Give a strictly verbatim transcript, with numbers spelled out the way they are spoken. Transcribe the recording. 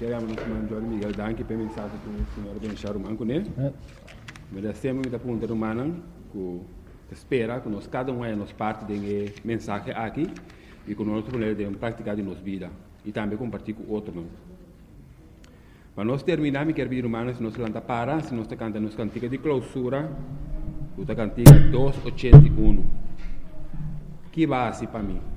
queremos nos mandar Miguel danke pela mensagem que o senhor deixou manco, né? Mas sempre me aponta no manan que espera que nós cada um é nos parte de mensagem aqui e que nós podemos praticar em nossa vida e também compartilhar com outros. Mas nós terminamos, quer vir humanos, se nós canta para, se nós canta nos cantiga de clausura, o cantiga duzentos e oitenta e um. Que base para mim?